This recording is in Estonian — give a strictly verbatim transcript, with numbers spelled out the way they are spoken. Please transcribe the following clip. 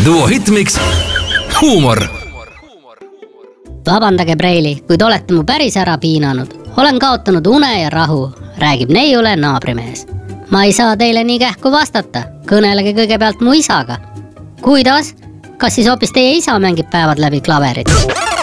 Duo Hitmix huumor. Vabandage, Preili, kuid olete mu päris ära piinanud. Olen kaotanud une ja rahu, räägib neiule naabrimees. Ma ei saa teile nii kähku vastata. Kõnelege kõigepealt mu isaga. Kuidas? Kas siis hoopis teie isa mängib päevad läbi klaverit?